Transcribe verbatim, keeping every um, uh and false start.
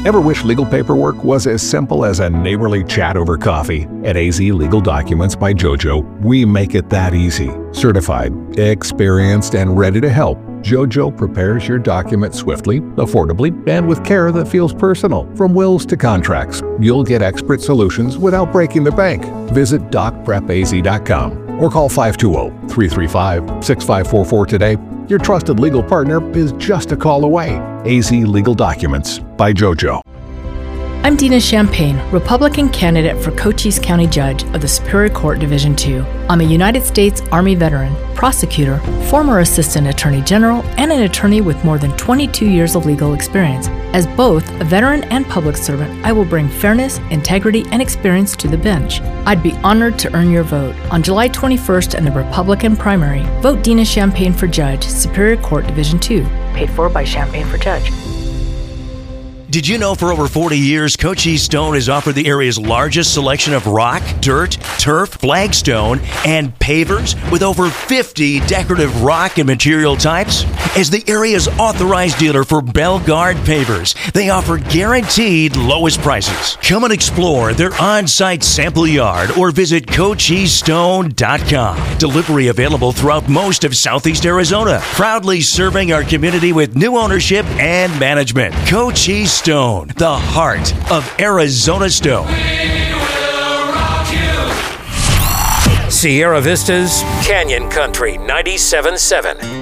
Ever wish legal paperwork was as simple as a neighborly chat over coffee? At A Z Legal Documents by JoJo, we make it that easy. Certified, experienced, and ready to help, JoJo prepares your document swiftly, affordably, and with care that feels personal. From wills to contracts, you'll get expert solutions without breaking the bank. Visit doc prep a z dot com or call five two zero, three three five, six five four four today. Your trusted legal partner is just a call away. A Z Legal Documents by JoJo. I'm Dina Champagne, Republican candidate for Cochise County Judge of the Superior Court Division two. I'm a United States Army veteran, prosecutor, former Assistant Attorney General, and an attorney with more than twenty-two years of legal experience. As both a veteran and public servant, I will bring fairness, integrity, and experience to the bench. I'd be honored to earn your vote. On July twenty-first in the Republican primary, vote Dina Champagne for Judge, Superior Court Division two. Paid for by Champagne for Judge. Did you know for over forty years, Cochise Stone has offered the area's largest selection of rock, dirt, turf, flagstone, and pavers with over fifty decorative rock and material types? As the area's authorized dealer for Bellegarde Pavers, they offer guaranteed lowest prices. Come and explore their on-site sample yard or visit cochise stone dot com. Delivery available throughout most of Southeast Arizona, proudly serving our community with new ownership and management. Cochise Stone, the heart of Arizona stone. We will rock you. Sierra Vista's Canyon Country ninety-seven point seven.